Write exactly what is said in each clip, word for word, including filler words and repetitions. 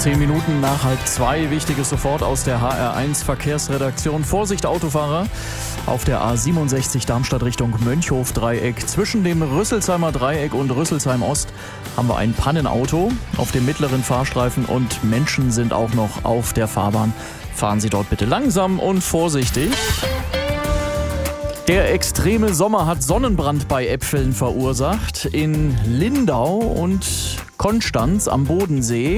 Zehn Minuten nach halb zwei. Wichtiges sofort aus der H R eins Verkehrsredaktion. Vorsicht Autofahrer. Auf der A siebenundsechzig Darmstadt Richtung Mönchhof-Dreieck. Zwischen dem Rüsselsheimer Dreieck und Rüsselsheim Ost haben wir ein Pannenauto auf dem mittleren Fahrstreifen und Menschen sind auch noch auf der Fahrbahn. Fahren Sie dort bitte langsam und vorsichtig. Der extreme Sommer hat Sonnenbrand bei Äpfeln verursacht. In Lindau und Konstanz am Bodensee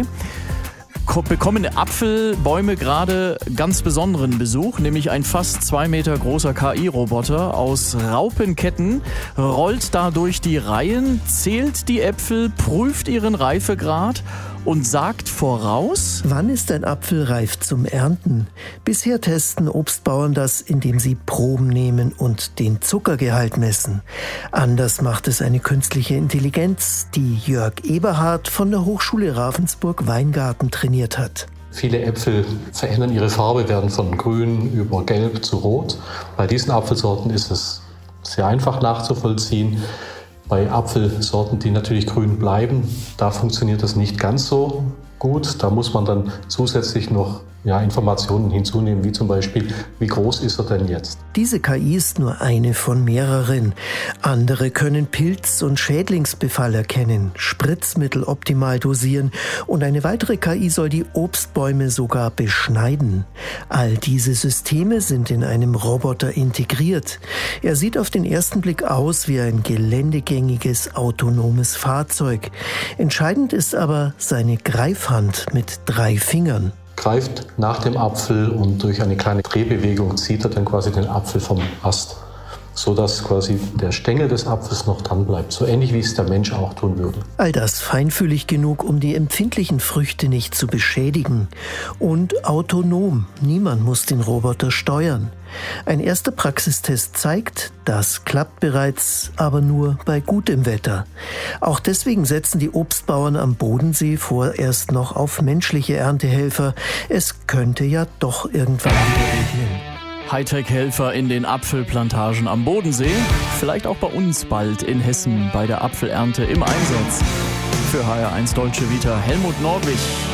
bekommen Apfelbäume gerade ganz besonderen Besuch, nämlich ein fast zwei Meter großer K I-Roboter aus Raupenketten rollt da durch die Reihen, zählt die Äpfel, prüft ihren Reifegrad und sagt voraus: Wann ist ein Apfel reif zum Ernten? Bisher testen Obstbauern das, indem sie Proben nehmen und den Zuckergehalt messen. Anders macht es eine künstliche Intelligenz, die Jörg Eberhard von der Hochschule Ravensburg-Weingarten trainiert hat. Viele Äpfel verändern ihre Farbe, werden von grün über gelb zu rot. Bei diesen Apfelsorten ist es sehr einfach nachzuvollziehen. Bei Apfelsorten, die natürlich grün bleiben, da funktioniert das nicht ganz so gut. Da muss man dann zusätzlich noch ja, Informationen hinzunehmen, wie zum Beispiel, wie groß ist er denn jetzt? Diese K I ist nur eine von mehreren. Andere können Pilz- und Schädlingsbefall erkennen, Spritzmittel optimal dosieren und eine weitere K I soll die Obstbäume sogar beschneiden. All diese Systeme sind in einem Roboter integriert. Er sieht auf den ersten Blick aus wie ein geländegängiges, autonomes Fahrzeug. Entscheidend ist aber seine Greifhand mit drei Fingern. Greift nach dem Apfel und durch eine kleine Drehbewegung zieht er dann quasi den Apfel vom Ast, sodass quasi der Stängel des Apfels noch dran bleibt, so ähnlich wie es der Mensch auch tun würde. All das feinfühlig genug, um die empfindlichen Früchte nicht zu beschädigen. Und autonom, niemand muss den Roboter steuern. Ein erster Praxistest zeigt, das klappt bereits, aber nur bei gutem Wetter. Auch deswegen setzen die Obstbauern am Bodensee vorerst noch auf menschliche Erntehelfer. Es könnte ja doch irgendwann wieder regnen. Hightech-Helfer in den Apfelplantagen am Bodensee. Vielleicht auch bei uns bald in Hessen bei der Apfelernte im Einsatz. Für H R eins Deutsche Vita Helmut Nordwig.